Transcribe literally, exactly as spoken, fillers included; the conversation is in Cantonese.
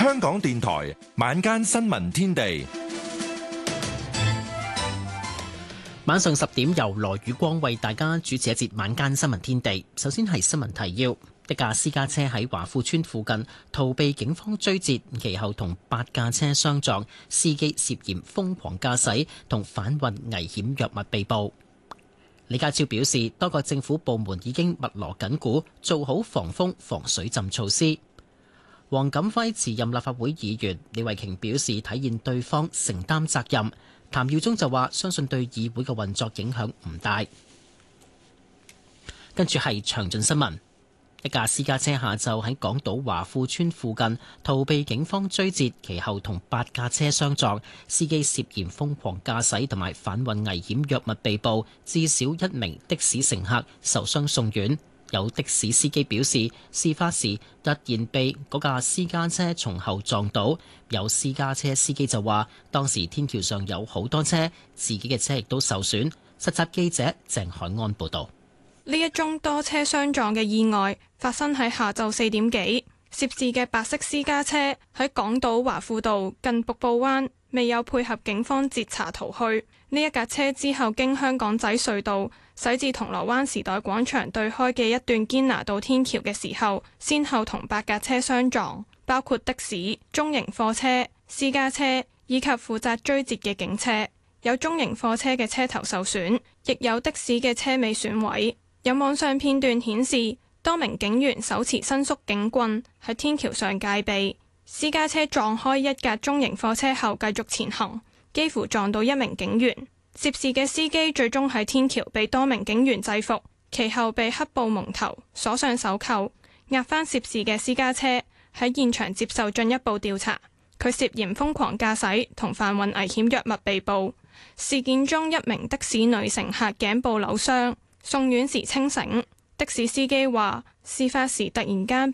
香港電台晚間新聞天地， 晚上十點由羅宇光為大家主持一節晚間新聞天地。首先係新聞提要：一架私家車喺華富村附近逃避警方追截，其後同八架車相撞，司機涉嫌瘋狂駕駛同販運危險藥物被捕。李家超表示，多個政府部門已經密鑼緊鼓，做好防風防水浸措施。黃錦輝辭任立法會議員，李慧瓊表示體現對方承擔責任。譚耀宗就話相信對議會嘅運作影響唔大。跟住係詳盡新聞。一架私家車下晝喺港島華富村附近逃避警方追截，其後同八架車相撞，司機涉嫌瘋狂駕駛同埋販運危險藥物被捕，至少一名的士乘客受傷送院。有的士司機表示，事發時突然被嗰架私家車從後撞到。有私家車司機就話，當時天橋上有好多車，自己嘅車亦都受損。實習記者鄭海安報導。 呢一宗多車相撞嘅意外發生喺下晝四點幾，涉事嘅白色私家車喺港島華富道近瀑布灣，未有配合警方截查逃去。呢一架車之後經香港仔隧道駛至銅鑼灣時代廣場對開嘅一段堅拿道天橋嘅時候，先後同八架車相撞，包括的士、中型貨車、私家車以及負責追截嘅警車。有中型貨車嘅車頭受損，亦有的士嘅車尾損毀。有網上片段顯示，多名警員手持伸縮警棍喺天橋上戒備。私家車撞開一架中型貨車後繼續前行，幾乎撞到一名警員。涉事嘅司機最終喺天橋被多名警員制服，其後被黑布蒙頭，鎖上手扣，押返涉事嘅私家車喺現場接受進一步調查。佢涉嫌瘋狂駕駛同販運危險藥物被捕。事件中一名的士女乘客頸部扭傷，送院時清醒。的士司機話，事發時突然間